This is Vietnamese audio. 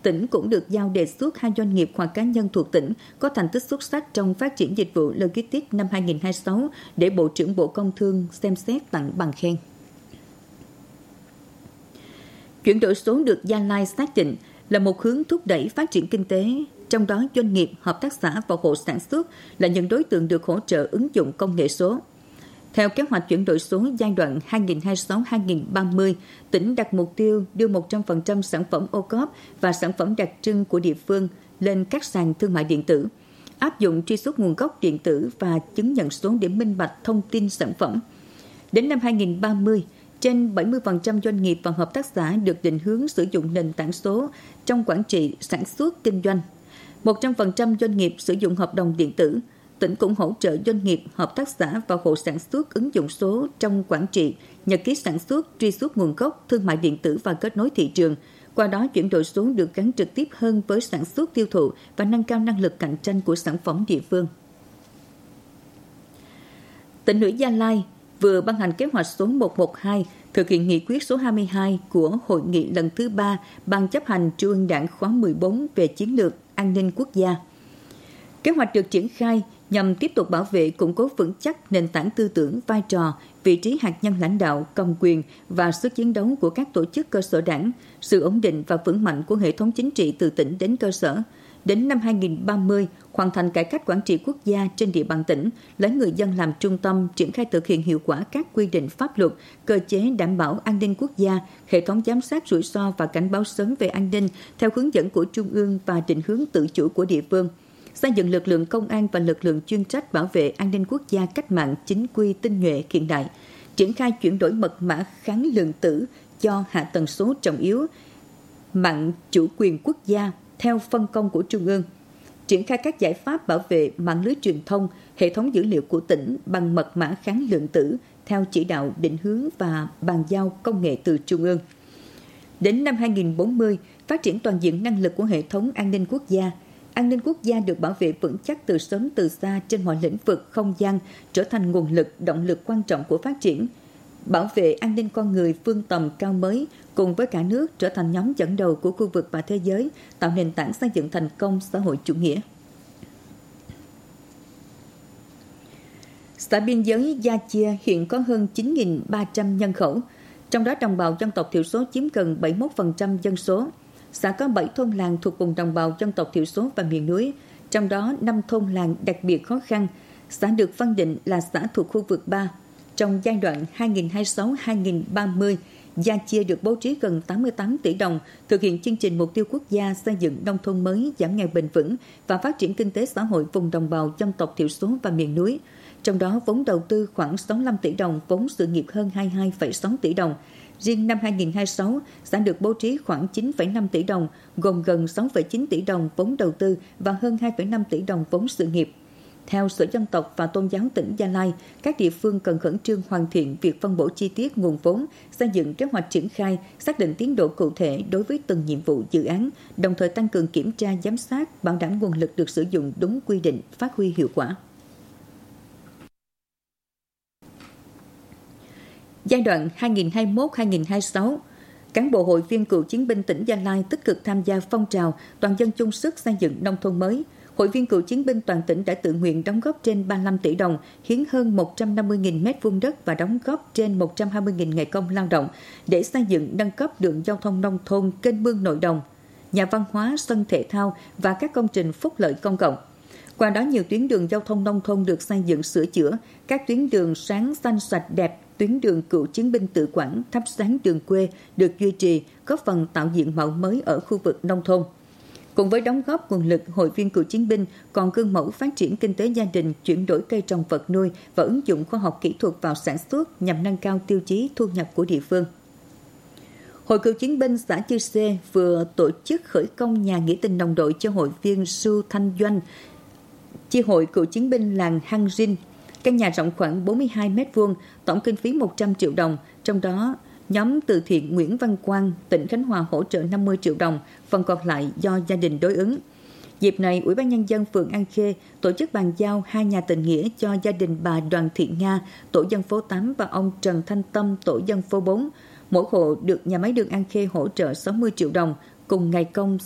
Tỉnh cũng được giao đề xuất 2 doanh nghiệp hoặc cá nhân thuộc tỉnh có thành tích xuất sắc trong phát triển dịch vụ logistics năm 2026 để Bộ trưởng Bộ Công Thương xem xét tặng bằng khen. Chuyển đổi số được Gia Lai xác định là một hướng thúc đẩy phát triển kinh tế, trong đó doanh nghiệp, hợp tác xã và hộ sản xuất là những đối tượng được hỗ trợ ứng dụng công nghệ số. Theo kế hoạch chuyển đổi số giai đoạn 2026-2030, tỉnh đặt mục tiêu đưa 100% sản phẩm ô cốp và sản phẩm đặc trưng của địa phương lên các sàn thương mại điện tử, áp dụng truy xuất nguồn gốc điện tử và chứng nhận số để minh bạch thông tin sản phẩm. Đến năm 2030, trên 70% doanh nghiệp và hợp tác xã được định hướng sử dụng nền tảng số trong quản trị sản xuất kinh doanh. 100% doanh nghiệp sử dụng hợp đồng điện tử. Tỉnh cũng hỗ trợ doanh nghiệp, hợp tác xã và hộ sản xuất ứng dụng số trong quản trị, nhật ký sản xuất, truy xuất nguồn gốc, thương mại điện tử và kết nối thị trường. Qua đó, chuyển đổi số được gắn trực tiếp hơn với sản xuất tiêu thụ và nâng cao năng lực cạnh tranh của sản phẩm địa phương. Tỉnh ủy Gia Lai vừa ban hành kế hoạch số 112 thực hiện nghị quyết số 22 của Hội nghị lần thứ 3 Ban chấp hành Trung ương Đảng khóa 14 về chiến lược an ninh quốc gia. Kế hoạch được triển khai nhằm tiếp tục bảo vệ, củng cố vững chắc nền tảng tư tưởng, vai trò, vị trí hạt nhân lãnh đạo, cầm quyền và sức chiến đấu của các tổ chức cơ sở đảng, sự ổn định và vững mạnh của hệ thống chính trị từ tỉnh đến cơ sở. Đến năm 2030, hoàn thành cải cách quản trị quốc gia trên địa bàn tỉnh, lấy người dân làm trung tâm, triển khai thực hiện hiệu quả các quy định pháp luật, cơ chế đảm bảo an ninh quốc gia, hệ thống giám sát rủi ro và cảnh báo sớm về an ninh theo hướng dẫn của Trung ương và định hướng tự chủ của địa phương. Xây dựng lực lượng công an và lực lượng chuyên trách bảo vệ an ninh quốc gia cách mạng chính quy tinh nhuệ hiện đại, triển khai chuyển đổi mật mã kháng lượng tử cho hạ tầng số trọng yếu, mạng chủ quyền quốc gia theo phân công của Trung ương, triển khai các giải pháp bảo vệ mạng lưới truyền thông, hệ thống dữ liệu của tỉnh bằng mật mã kháng lượng tử theo chỉ đạo định hướng và bàn giao công nghệ từ Trung ương. Đến năm 2040, phát triển toàn diện năng lực của hệ thống an ninh quốc gia. An ninh quốc gia được bảo vệ vững chắc từ sớm từ xa trên mọi lĩnh vực không gian, trở thành nguồn lực, động lực quan trọng của phát triển. Bảo vệ an ninh con người vươn tầm cao mới, cùng với cả nước trở thành nhóm dẫn đầu của khu vực và thế giới, tạo nền tảng xây dựng thành công xã hội chủ nghĩa. Xã biên giới Gia Chia hiện có hơn 9.300 nhân khẩu, trong đó đồng bào dân tộc thiểu số chiếm gần 71% dân số. Xã có 7 thôn làng thuộc vùng đồng bào dân tộc thiểu số và miền núi, trong đó 5 thôn làng đặc biệt khó khăn. Xã được phân định là xã thuộc khu vực 3. Trong giai đoạn 2026-2030, Gia Chia được bố trí gần 88 tỷ đồng thực hiện chương trình mục tiêu quốc gia xây dựng nông thôn mới, giảm nghèo bền vững và phát triển kinh tế xã hội vùng đồng bào dân tộc thiểu số và miền núi. Trong đó vốn đầu tư khoảng 65 tỷ đồng, vốn sự nghiệp hơn 22,6 tỷ đồng. Riêng năm 2026, xã được bố trí khoảng 9,5 tỷ đồng, gồm gần 6,9 tỷ đồng vốn đầu tư và hơn 2,5 tỷ đồng vốn sự nghiệp. Theo Sở Dân tộc và Tôn giáo tỉnh Gia Lai, các địa phương cần khẩn trương hoàn thiện việc phân bổ chi tiết nguồn vốn, xây dựng kế hoạch triển khai, xác định tiến độ cụ thể đối với từng nhiệm vụ dự án, đồng thời tăng cường kiểm tra, giám sát, bảo đảm nguồn lực được sử dụng đúng quy định, phát huy hiệu quả. Giai đoạn 2021-2026, cán bộ hội viên cựu chiến binh tỉnh Gia Lai tích cực tham gia phong trào toàn dân chung sức xây dựng nông thôn mới. Hội viên cựu chiến binh toàn tỉnh đã tự nguyện đóng góp trên 35 tỷ đồng, hiến hơn 150.000 m2 đất và đóng góp trên 120.000 ngày công lao động để xây dựng nâng cấp đường giao thông nông thôn, kênh mương nội đồng, nhà văn hóa, sân thể thao và các công trình phúc lợi công cộng. Qua đó, nhiều tuyến đường giao thông nông thôn được xây dựng sửa chữa, các tuyến đường sáng xanh sạch đẹp, tuyến đường cựu chiến binh tự quản, thắp sáng đường quê được duy trì, góp phần tạo diện mạo mới ở khu vực nông thôn. Cùng với đóng góp nguồn lực, hội viên cựu chiến binh còn gương mẫu phát triển kinh tế gia đình, chuyển đổi cây trồng vật nuôi và ứng dụng khoa học kỹ thuật vào sản xuất nhằm nâng cao tiêu chí thu nhập của địa phương. Hội cựu chiến binh xã Chư Sê vừa tổ chức khởi công nhà nghĩa tình đồng đội cho hội viên Su Thanh Doanh, chi hội cựu chiến binh làng Hang Rin. Căn nhà rộng khoảng 42 m2, tổng kinh phí 100 triệu đồng, trong đó nhóm từ thiện Nguyễn Văn Quang, tỉnh Khánh Hòa hỗ trợ 50 triệu đồng, phần còn lại do gia đình đối ứng. Dịp này, Ủy ban Nhân dân phường An Khê tổ chức bàn giao 2 nhà tình nghĩa cho gia đình bà Đoàn Thị Nga, tổ dân phố 8 và ông Trần Thanh Tâm, tổ dân phố 4. Mỗi hộ được nhà máy đường An Khê hỗ trợ 60 triệu đồng, cùng ngày công